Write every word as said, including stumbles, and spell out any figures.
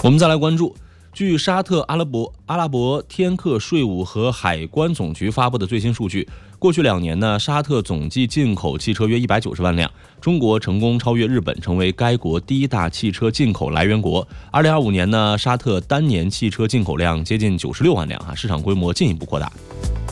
我们再来关注，据沙特阿拉伯阿拉伯天克税务和海关总局发布的最新数据，过去两年呢，沙特总计进口汽车约一百九十万辆，中国成功超越日本，成为该国第一大汽车进口来源国。二零二五年呢，沙特单年汽车进口量接近九十六万辆啊，市场规模进一步扩大。